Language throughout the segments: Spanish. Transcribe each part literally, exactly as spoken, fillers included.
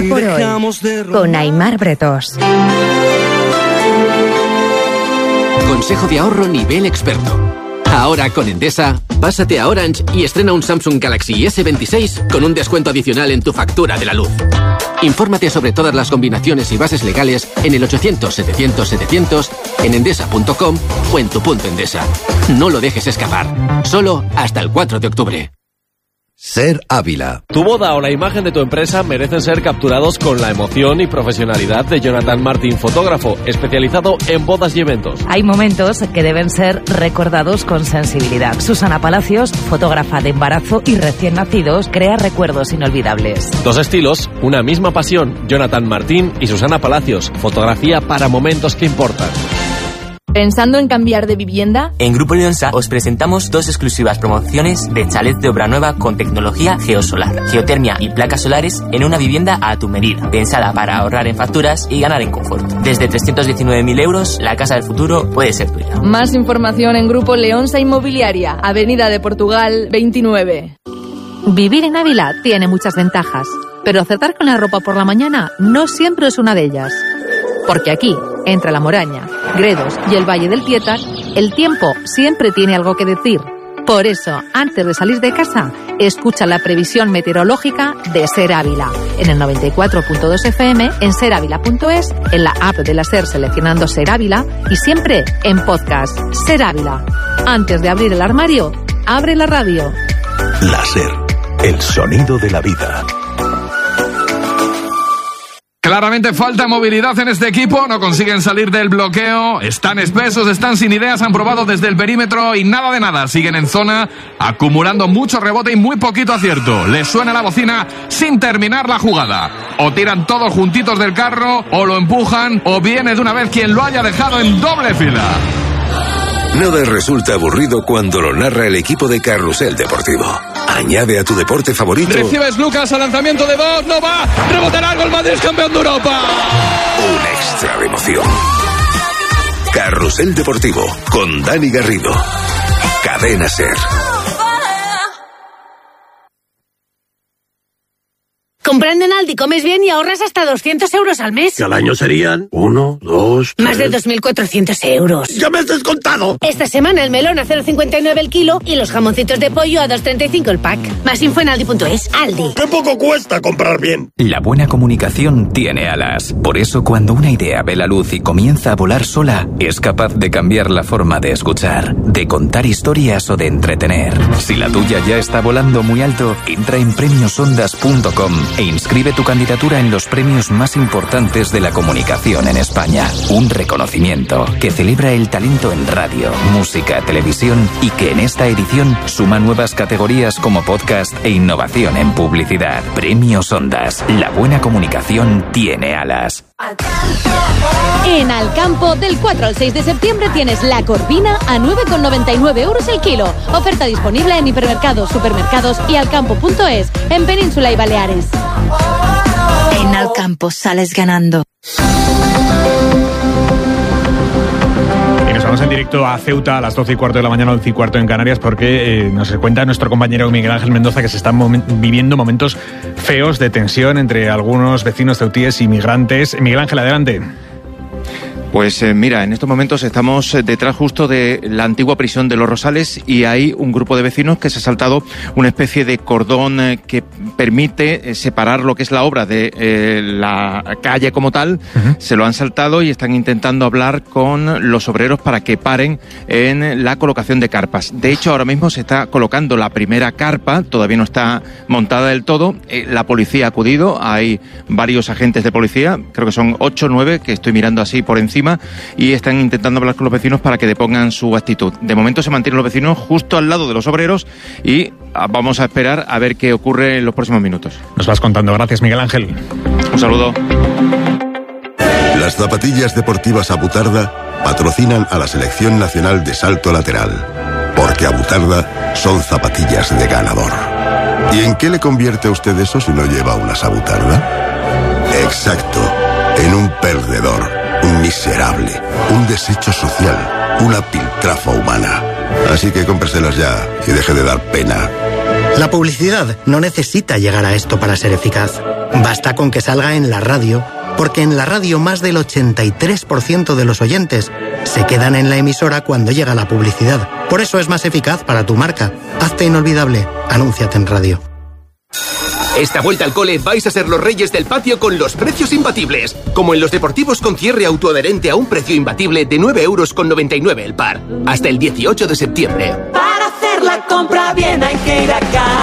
Hoy por hoy, con Aimar Bretós. Consejo de ahorro nivel experto. Ahora con Endesa, pásate a Orange y estrena un Samsung Galaxy ese veintiséis con un descuento adicional en tu factura de la luz. Infórmate sobre todas las combinaciones y bases legales en el ochocientos setecientos setecientos, en endesa punto com o en tu punto Endesa. No lo dejes escapar. Solo hasta el cuatro de octubre. Ser Ávila. Tu boda o la imagen de tu empresa merecen ser capturados con la emoción y profesionalidad de Jonathan Martín, fotógrafo especializado en bodas y eventos. Hay momentos que deben ser recordados con sensibilidad. Susana Palacios, fotógrafa de embarazo y recién nacidos, crea recuerdos inolvidables. Dos estilos, una misma pasión. Jonathan Martín y Susana Palacios, fotografía para momentos que importan. ¿Pensando en cambiar de vivienda? En Grupo Leonsa os presentamos dos exclusivas promociones de chalet de obra nueva con tecnología geosolar, geotermia y placas solares en una vivienda a tu medida, pensada para ahorrar en facturas y ganar en confort. Desde trescientos diecinueve mil euros, la casa del futuro puede ser tuya. Más información en Grupo Leonsa Inmobiliaria, Avenida de Portugal veintinueve. Vivir en Ávila tiene muchas ventajas, pero acertar con la ropa por la mañana no siempre es una de ellas. Porque aquí, entre La Moraña, Gredos y el Valle del Piétar, el tiempo siempre tiene algo que decir. Por eso, antes de salir de casa, escucha la previsión meteorológica de Ser Ávila en el noventa y cuatro punto dos F M, en ser ávila punto es, en la app de la SER seleccionando Ser Ávila y siempre en podcast. Ser Ávila. Antes de abrir el armario, abre la radio. La SER, el sonido de la vida. Claramente falta movilidad en este equipo, no consiguen salir del bloqueo, están espesos, están sin ideas, han probado desde el perímetro y nada de nada, siguen en zona, acumulando mucho rebote y muy poquito acierto. Les suena la bocina sin terminar la jugada. O tiran todos juntitos del carro, o lo empujan, o viene de una vez quien lo haya dejado en doble fila. Nada resulta aburrido cuando lo narra el equipo de Carrusel Deportivo. Añade a tu deporte favorito. Recibes Lucas al lanzamiento de dos, no va, rebote largo, el Madrid es campeón de Europa. Un extra de emoción. Carrusel Deportivo con Dani Garrido. Cadena SER. Comprando en Aldi comes bien y ahorras hasta doscientos euros al mes. Y al año serían uno, dos, tres... Más de dos mil cuatrocientos euros. ¡Ya me has descontado! Esta semana el melón a cero coma cincuenta y nueve el kilo y los jamoncitos de pollo a dos coma treinta y cinco el pack. Más info en aldi punto es. Aldi. ¡Qué poco cuesta comprar bien! La buena comunicación tiene alas. Por eso cuando una idea ve la luz y comienza a volar sola, es capaz de cambiar la forma de escuchar, de contar historias o de entretener. Si la tuya ya está volando muy alto, entra en premios ondas punto com e inscribe tu candidatura en los premios más importantes de la comunicación en España. Un reconocimiento que celebra el talento en radio, música, televisión y que en esta edición suma nuevas categorías como podcast e innovación en publicidad. Premios Ondas. La buena comunicación tiene alas. En Alcampo, del cuatro al seis de septiembre tienes la corvina a nueve con noventa y nueve euros el kilo. Oferta disponible en hipermercados, supermercados y alcampo punto es, en Península y Baleares. En Alcampo sales ganando. Y nos vamos en directo a Ceuta a las doce y cuarto de la mañana, once y cuarto en Canarias, porque eh, nos cuenta nuestro compañero Miguel Ángel Mendoza que se están momen- viviendo momentos feos de tensión entre algunos vecinos ceutíes y migrantes. Miguel Ángel, adelante. Pues eh, mira, en estos momentos estamos detrás justo de la antigua prisión de Los Rosales y hay un grupo de vecinos que se ha saltado una especie de cordón eh, que permite eh, separar lo que es la obra de eh, la calle como tal. Uh-huh. Se lo han saltado y están intentando hablar con los obreros para que paren en la colocación de carpas. De hecho, ahora mismo se está colocando la primera carpa, todavía no está montada del todo. Eh, la policía ha acudido, hay varios agentes de policía, creo que son ocho o nueve, que estoy mirando así por encima, y están intentando hablar con los vecinos para que depongan su actitud. De momento se mantienen los vecinos justo al lado de los obreros y vamos a esperar a ver qué ocurre en los próximos minutos. Nos vas contando. Gracias, Miguel Ángel. Un saludo. Las zapatillas deportivas Abutarda patrocinan a la Selección Nacional de Salto Lateral, porque Abutarda son zapatillas de ganador. ¿Y en qué le convierte a usted eso si no lleva unas Abutarda? Exacto, en un perdedor. Un miserable, un desecho social, una piltrafa humana. Así que cómpreselas ya y deje de dar pena. La publicidad no necesita llegar a esto para ser eficaz. Basta con que salga en la radio, porque en la radio más del ochenta y tres por ciento de los oyentes se quedan en la emisora cuando llega la publicidad. Por eso es más eficaz para tu marca. Hazte inolvidable. Anúnciate en radio. Esta vuelta al cole vais a ser los reyes del patio con los precios imbatibles. Como en los deportivos con cierre autoadherente a un precio imbatible de nueve euros con noventa y nueve el par. Hasta el dieciocho de septiembre. Para hacer la compra bien hay que ir a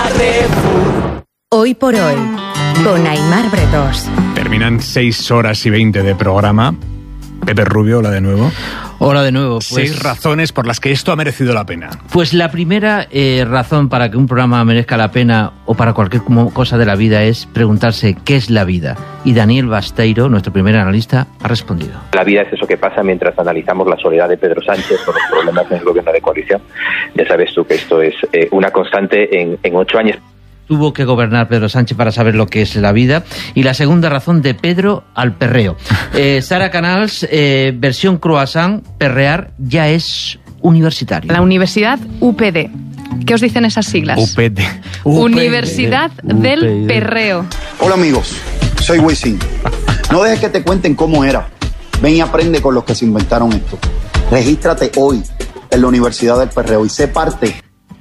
Carrefour. Hoy por hoy, con Aimar Bretos. Terminan seis horas y veinte de programa. Pepe Rubio, hola de nuevo. Hola de nuevo. Pues, Seis razones por las que esto ha merecido la pena. Pues la primera eh, razón para que un programa merezca la pena, o para cualquier cosa de la vida, es preguntarse qué es la vida. Y Daniel Basteiro, nuestro primer analista, ha respondido. La vida es eso que pasa mientras analizamos la soledad de Pedro Sánchez o los problemas en el gobierno de coalición. Ya sabes tú que esto es eh, una constante en, en ocho años. Tuvo que gobernar Pedro Sánchez para saber lo que es la vida. Y la segunda razón, de Pedro al perreo. Eh, Sara Canals, eh, versión croissant, perrear ya es universitario. La Universidad U P D. ¿Qué os dicen esas siglas? U P D. Universidad U P D. Del Perreo. Hola amigos, soy Wisin. No dejes que te cuenten cómo era. Ven y aprende con los que se inventaron esto. Regístrate hoy en la Universidad del Perreo y sé parte.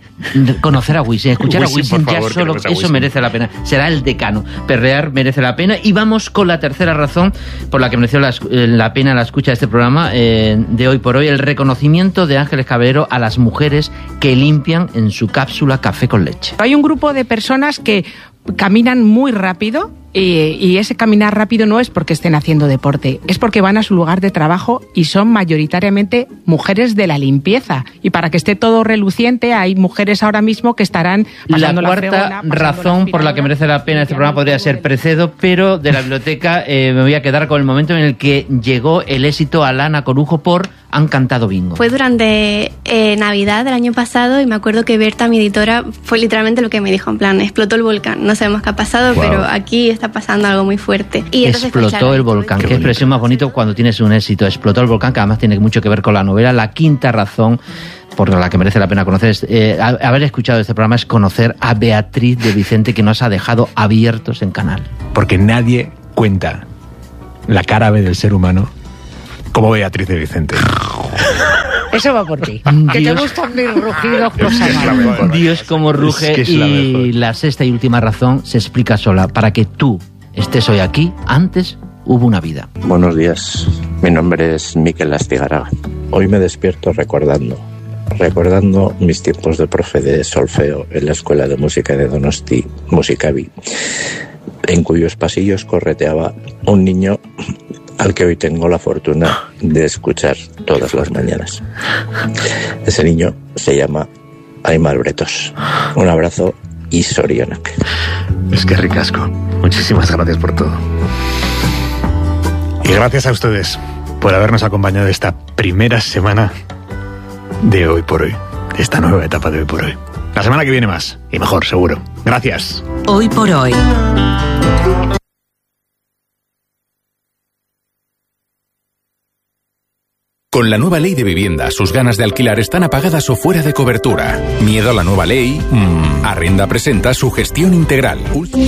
Conocer a Wisin, escuchar Wisin, a Wisin, por ya favor, solo eso Wisin. Merece la pena. Será el decano. Perrear merece la pena. Y vamos con la tercera razón por la que mereció la, la pena la escucha de este programa eh, de Hoy por Hoy, el reconocimiento de Ángeles Caballero a las mujeres que limpian en su cápsula café con leche. Hay un grupo de personas que caminan muy rápido. Y, y ese caminar rápido no es porque estén haciendo deporte, es porque van a su lugar de trabajo y son mayoritariamente mujeres de la limpieza. Y para que esté todo reluciente, hay mujeres ahora mismo que estarán pasando la cuarta la fregona, razón por la que merece la pena este programa podría ser Precedo, pero de la biblioteca eh, me voy a quedar con el momento en el que llegó el éxito a Lana Corujo por Han cantado bingo. Fue durante eh, Navidad del año pasado y me acuerdo que Berta, mi editora, fue literalmente lo que me dijo, en plan, explotó el volcán. No sabemos qué ha pasado, wow. Pero aquí está pasando algo muy fuerte. Y explotó pues, claro, el volcán. Qué, qué expresión más bonito cuando tienes un éxito. Explotó el volcán, que además tiene mucho que ver con la novela. La quinta razón por la que merece la pena conocer, eh, haber escuchado este programa, es conocer a Beatriz de Vicente, que nos ha dejado abiertos en canal. Porque nadie cuenta la cara B del ser humano como Beatriz de Vicente. Eso va por ti. Que Dios. Te gustan mis rugidos, cosa es mala. Dios como ruge. Es que es la y la sexta y última razón se explica sola. Para que tú estés hoy aquí, antes hubo una vida. Buenos días. Mi nombre es Miquel Astigarraga. Hoy me despierto recordando. Recordando mis tiempos de profe de solfeo en la Escuela de Música de Donosti, Musicavi, en cuyos pasillos correteaba un niño al que hoy tengo la fortuna de escuchar todas las mañanas. Ese niño se llama Aimar Bretos. Un abrazo y sorionak. Es que ricasco. Muchísimas gracias por todo. Y gracias a ustedes por habernos acompañado esta primera semana de Hoy por Hoy. Esta nueva etapa de Hoy por Hoy. La semana que viene más. Y mejor, seguro. Gracias. Hoy por Hoy. Con la nueva ley de vivienda, sus ganas de alquilar están apagadas o fuera de cobertura. ¿Miedo a la nueva ley? Mm. Arrenda presenta su gestión integral.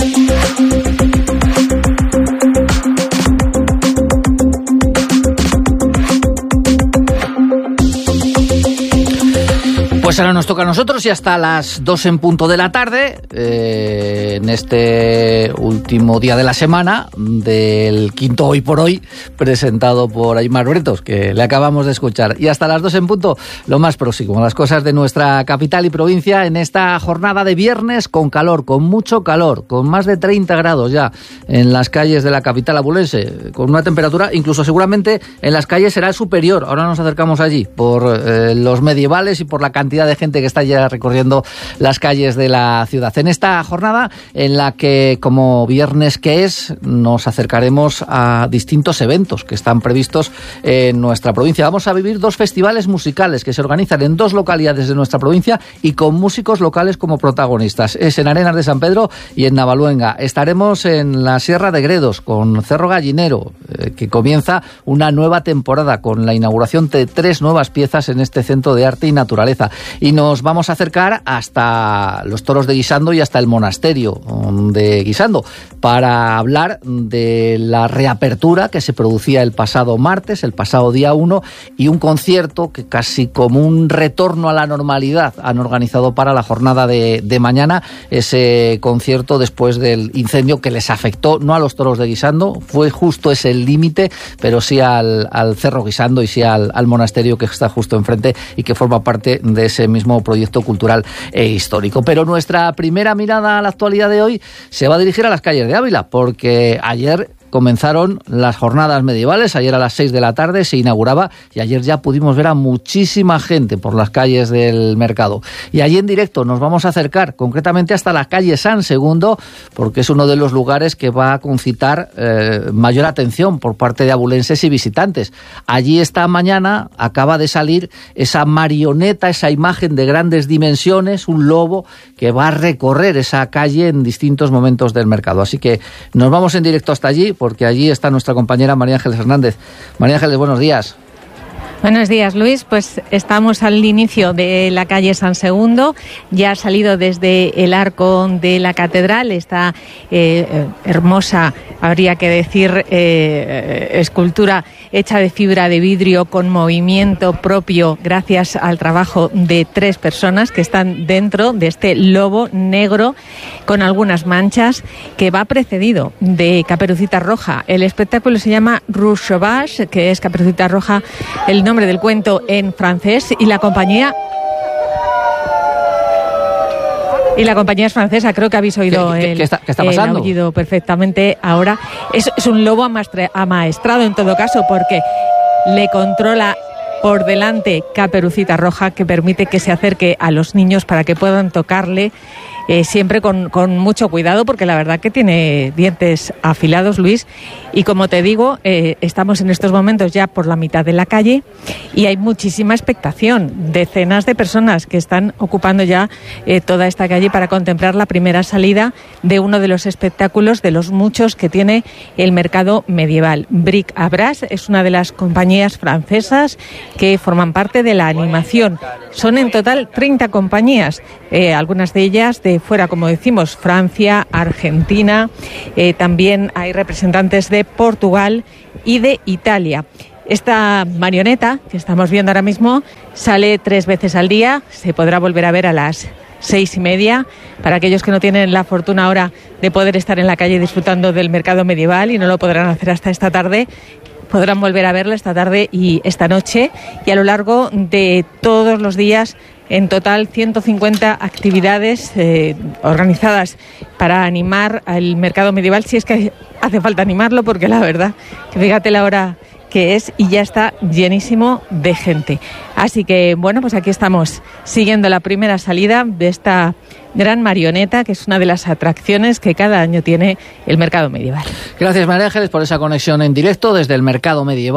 Pues ahora nos toca a nosotros y hasta las dos en punto de la tarde, eh, en este último día de la semana, del quinto Hoy por Hoy, presentado por Aimar Bretos, que le acabamos de escuchar. Y hasta las dos en punto, lo más próximo, las cosas de nuestra capital y provincia en esta jornada de viernes con calor, con mucho calor, con más de treinta grados ya en las calles de la capital abulense, con una temperatura, incluso seguramente en las calles será superior. Ahora nos acercamos allí por eh, los medievales y por la cantidad de gente que está ya recorriendo las calles de la ciudad. En esta jornada en la que, como viernes que es, nos acercaremos a distintos eventos que están previstos en nuestra provincia. Vamos a vivir dos festivales musicales que se organizan en dos localidades de nuestra provincia y con músicos locales como protagonistas. Es en Arenas de San Pedro y en Navaluenga. Estaremos en la Sierra de Gredos con Cerro Gallinero, eh, que comienza una nueva temporada con la inauguración de tres nuevas piezas en este centro de arte y naturaleza. Y nos vamos a acercar hasta los toros de Guisando y hasta el monasterio de Guisando para hablar de la reapertura que se producía el pasado martes, el pasado día uno, y un concierto que casi como un retorno a la normalidad han organizado para la jornada de, de mañana, ese concierto después del incendio que les afectó, no a los toros de Guisando, fue justo ese el límite, pero sí al, al Cerro Guisando y sí al, al monasterio que está justo enfrente y que forma parte de ese mismo proyecto cultural e histórico. Pero nuestra primera mirada a la actualidad de hoy se va a dirigir a las calles de Ávila, porque ayer comenzaron las jornadas medievales, ayer a las seis de la tarde se inauguraba y ayer ya pudimos ver a muchísima gente por las calles del mercado. Y allí en directo nos vamos a acercar concretamente hasta la calle San Segundo, porque es uno de los lugares que va a concitar eh, mayor atención por parte de abulenses y visitantes. Allí esta mañana acaba de salir esa marioneta, esa imagen de grandes dimensiones, un lobo que va a recorrer esa calle en distintos momentos del mercado. Así que nos vamos en directo hasta allí, porque allí está nuestra compañera María Ángeles Hernández. María Ángeles, buenos días. Buenos días, Luis. Pues estamos al inicio de la calle San Segundo. Ya ha salido desde el arco de la catedral esta eh, hermosa, habría que decir, eh, escultura hecha de fibra de vidrio con movimiento propio gracias al trabajo de tres personas que están dentro de este lobo negro con algunas manchas, que va precedido de Caperucita Roja. El espectáculo se llama Rouge Sauvage, que es Caperucita Roja, el nombre del cuento en francés, y la compañía y la compañía es francesa. Creo que habéis oído ¿Qué, qué, el, qué está, qué está pasando? el aullido perfectamente ahora. Es, es un lobo amastre, amaestrado en todo caso, porque le controla por delante Caperucita Roja, que permite que se acerque a los niños para que puedan tocarle, eh, siempre con, con mucho cuidado, porque la verdad que tiene dientes afilados, Luis. Y como te digo, eh, estamos en estos momentos ya por la mitad de la calle y hay muchísima expectación. Decenas de personas que están ocupando ya eh, toda esta calle para contemplar la primera salida de uno de los espectáculos de los muchos que tiene el mercado medieval. Bric à Brac es una de las compañías francesas que forman parte de la animación. Son en total treinta compañías, eh, algunas de ellas de fuera, como decimos, Francia, Argentina, eh, también hay representantes de Portugal y de Italia. Esta marioneta que estamos viendo ahora mismo sale tres veces al día, se podrá volver a ver a las seis y media, para aquellos que no tienen la fortuna ahora de poder estar en la calle disfrutando del mercado medieval y no lo podrán hacer hasta esta tarde. Podrán volver a verla esta tarde y esta noche, y a lo largo de todos los días, en total ciento cincuenta actividades eh, organizadas para animar al mercado medieval, si es que hace falta animarlo, porque la verdad que fíjate la hora que es y ya está llenísimo de gente. Así que, bueno, pues aquí estamos siguiendo la primera salida de esta gran marioneta, que es una de las atracciones que cada año tiene el mercado medieval. Gracias, María Ángeles, por esa conexión en directo desde el mercado medieval.